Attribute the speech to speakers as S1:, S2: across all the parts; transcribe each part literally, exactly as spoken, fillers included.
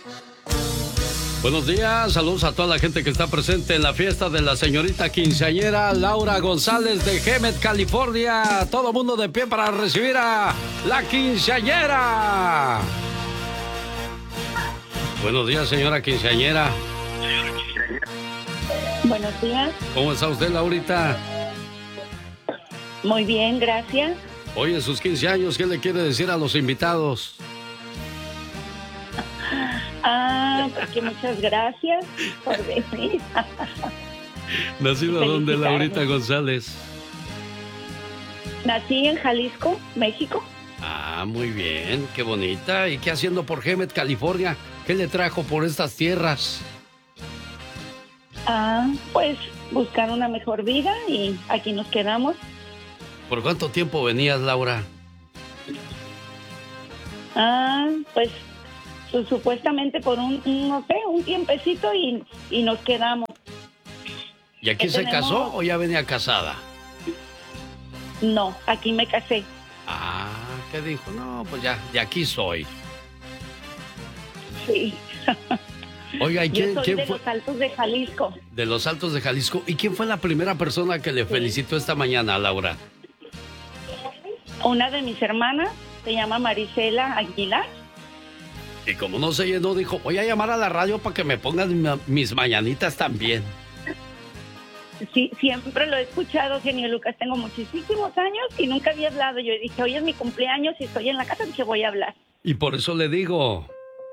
S1: Buenos días, saludos a toda la gente que está presente en la fiesta de la señorita quinceañera Laura González de Hemet, California. Todo mundo de pie para recibir a la quinceañera. Buenos días, señora quinceañera.
S2: Buenos días.
S1: ¿Cómo está usted, Laurita?
S2: Muy bien, gracias.
S1: Hoy en sus quince años, ¿qué le quiere decir a los invitados?
S2: Ah, pues que muchas gracias por venir.
S1: ¿Nacido dónde, Laurita González?
S2: Nací en Jalisco, México.
S1: Ah, muy bien, qué bonita. ¿Y qué haciendo por Hemet, California? ¿Qué le trajo por estas tierras?
S2: Ah, pues buscar una mejor vida y aquí nos quedamos.
S1: ¿Por cuánto tiempo venías, Laura?
S2: Ah, pues Pues, supuestamente por un, un, no sé, un tiempecito y, y nos quedamos.
S1: ¿Y aquí se
S2: tenemos...
S1: casó o ya venía casada?
S2: No, aquí me casé.
S1: Ah, ¿qué dijo? No, pues ya, de aquí soy.
S2: Sí.
S1: Oiga, ¿y quién,
S2: Yo soy
S1: quién
S2: de
S1: fue?
S2: los Altos de Jalisco.
S1: De los Altos de Jalisco. ¿Y quién fue la primera persona que le
S2: Sí.
S1: felicitó esta mañana, Laura?
S2: Una de mis hermanas se llama Marisela Aguilar.
S1: Y como no se llenó, dijo, voy a llamar a la radio para que me pongan ma- mis mañanitas también.
S2: Sí, siempre lo he escuchado, genio Lucas. Tengo muchísimos años y nunca había hablado. Yo dije, hoy es mi cumpleaños y estoy en la casa, dije, voy a hablar.
S1: Y por eso le digo...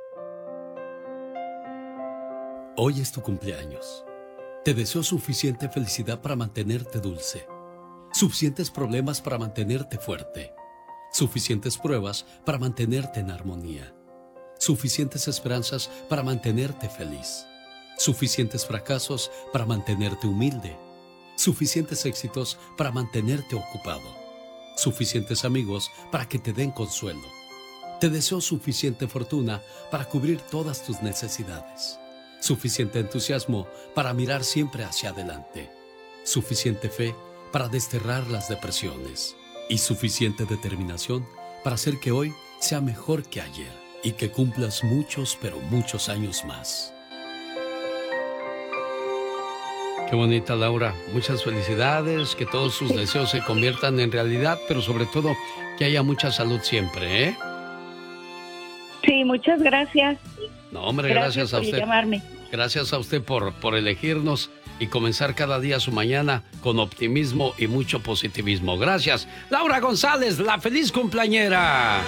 S1: Hoy es tu cumpleaños. Te deseo suficiente felicidad para mantenerte dulce. Suficientes problemas para mantenerte fuerte. Suficientes pruebas para mantenerte en armonía. Suficientes esperanzas para mantenerte feliz. Suficientes fracasos para mantenerte humilde. Suficientes éxitos para mantenerte ocupado. Suficientes amigos para que te den consuelo. Te deseo suficiente fortuna para cubrir todas tus necesidades. Suficiente entusiasmo para mirar siempre hacia adelante. Suficiente fe para desterrar las depresiones. Y suficiente determinación para hacer que hoy sea mejor que ayer. Y que cumplas muchos, pero muchos años más. Qué bonita, Laura. Muchas felicidades, que todos sus deseos se conviertan en realidad, pero sobre todo que haya mucha salud siempre, ¿eh?
S2: Sí, muchas gracias.
S1: No, hombre, gracias,
S2: gracias
S1: a
S2: por
S1: usted.
S2: llamarme.
S1: Gracias a usted por, por elegirnos y comenzar cada día su mañana con optimismo y mucho positivismo. Gracias. Laura González, la feliz cumpleañera.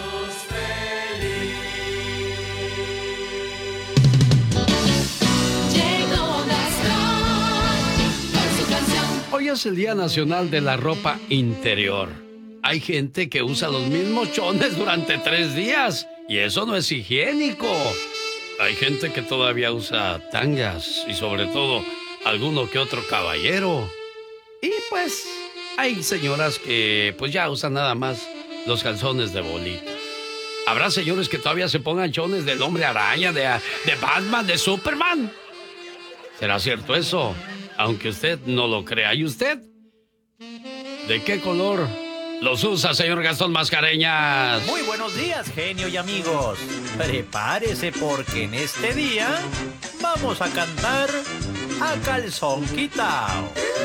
S1: Hoy es el Día Nacional de la Ropa Interior. Hay gente que usa los mismos chones durante tres días y eso no es higiénico. Hay gente que todavía usa tangas y sobre todo alguno que otro caballero. Y pues hay señoras que pues ya usan nada más los calzones de bolita. Habrá señores que todavía se pongan chones del Hombre Araña, de, de Batman, de Superman. ¿Será cierto eso? Aunque usted no lo crea. ¿Y usted? ¿De qué color los usa, señor Gastón Mascareñas?
S3: Muy buenos días, genio y amigos. Prepárese porque en este día vamos a cantar a calzón quitao.